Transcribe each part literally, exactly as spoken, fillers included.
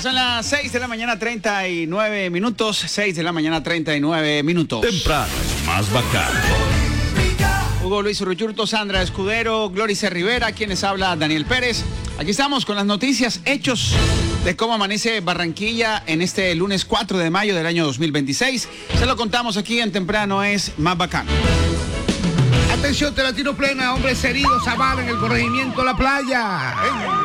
Son las seis de la mañana, treinta y nueve minutos. seis de la mañana, treinta y nueve minutos. Temprano es más bacano. Hugo Luis Uruchurto, Sandra Escudero, Glorice Rivera, quienes habla Daniel Pérez. Aquí estamos con las noticias, hechos de cómo amanece Barranquilla en este lunes cuatro de mayo del año dos mil veintiséis. Se lo contamos aquí en Temprano es más bacano. Atención, Telatino Plena, hombres heridos avalan el corregimiento La Playa.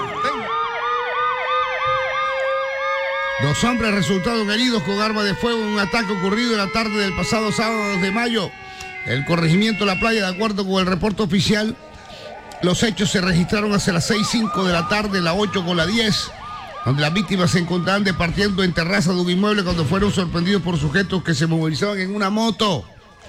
Dos hombres resultaron heridos con arma de fuego en un ataque ocurrido en la tarde del pasado sábado dos de mayo. El corregimiento La Playa, de acuerdo con el reporte oficial, los hechos se registraron hacia las seis cinco de la tarde, la ocho con la diez, donde las víctimas se encontraban departiendo en terraza de un inmueble cuando fueron sorprendidos por sujetos que se movilizaban en una moto.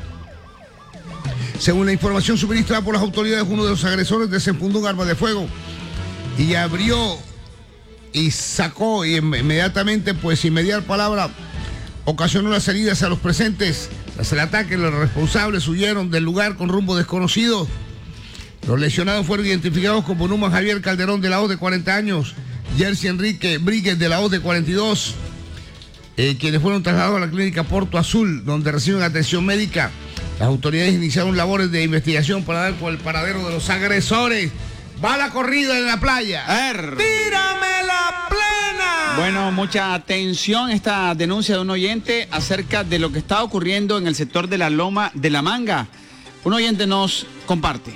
Según la información suministrada por las autoridades, uno de los agresores desenfundó un arma de fuego y abrió y sacó y inmediatamente, pues sin mediar palabra, ocasionó las heridas a los presentes. Tras el ataque, los responsables huyeron del lugar con rumbo desconocido. Los lesionados fueron identificados como Numa Javier Calderón, de la O, de cuarenta años, Jersey Enrique Bríguez, de la O, de cuarenta y dos, eh, quienes fueron trasladados a la clínica Porto Azul, donde reciben atención médica. Las autoridades iniciaron labores de investigación para dar con el paradero de los agresores. Va la corrida en la playa. A ver. ¡Tírame la plena! Bueno, mucha atención, esta denuncia de un oyente acerca de lo que está ocurriendo en el sector de la Loma de la Manga. Un oyente nos comparte.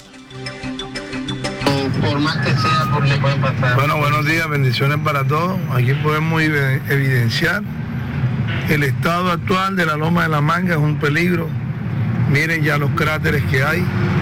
Por más que sea, por le pueden pasar. Bueno, buenos días, bendiciones para todos. Aquí podemos evidenciar el estado actual de la Loma de la Manga, es un peligro. Miren ya los cráteres que hay.